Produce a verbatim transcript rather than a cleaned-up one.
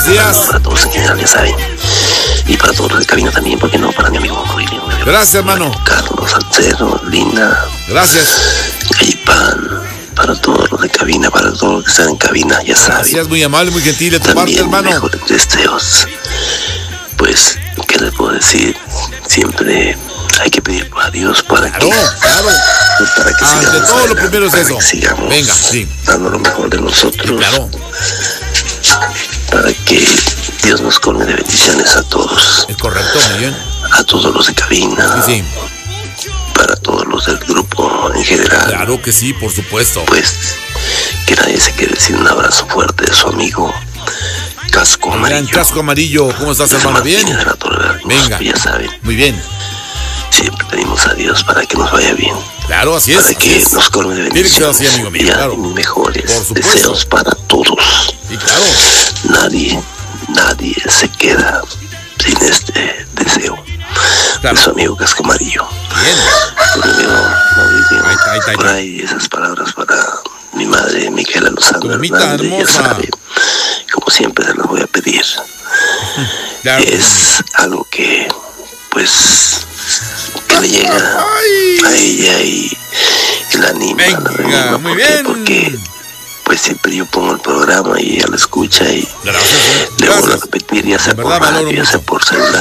días. Para todos en general, ya saben. Y para todos los de cabina también, porque no, para mi amigo William. Gracias, hermano. Carlos, Salcero, Lina. Gracias. Caipan. Para todos los de cabina, para todos los que están en cabina, ya saben. Gracias, muy amable, muy gentil de tu parte, También hermano. mejores deseos. Pues, ¿qué les puedo decir? Siempre hay que pedir a Dios para Claro, que, claro. pues, para que Ante sigamos todo, lo adelante, primero es para eso. que sigamos Venga, sí. dando lo mejor de nosotros. Claro, Para que Dios nos colme de bendiciones a todos. es correcto, muy bien. A todos los de cabina. Sí, sí. Para todos los del grupo en general. Claro que sí, por supuesto. Pues, que nadie se quede sin un abrazo fuerte de su amigo Casco Gran Amarillo. Casco Amarillo, ¿cómo estás, hermano? Bien. Martínez de la Torre Veracruz, Venga. Ya saben, Muy bien. siempre pedimos a Dios para que nos vaya bien. Claro, así es. Para así que es. nos colme de Tiene que ser bendiciones. así, amigo mío, Y a claro. mis mejores Por supuesto. deseos para todos. Sí, claro. Nadie, nadie se queda sin este deseo. Claro. De su amigo Casco Amarillo. Bien. Por mi amigo Mauricio. Ahí está, ahí está, ahí Por está. ahí esas palabras para mi madre Micaela Lozano Tu mamita Hernández, ya hermosa. sabe, como siempre se las voy a pedir. Claro. Es algo que, pues, que le llega Ay. a ella y, y la anima. Venga, la anima. muy ¿Por qué? bien. Porque, pues, siempre yo pongo el programa y ella lo escucha y Gracias, le vuelvo a gracias. repetir, ya sea De por verdad, valoro radio, ya sea mucho. por celular.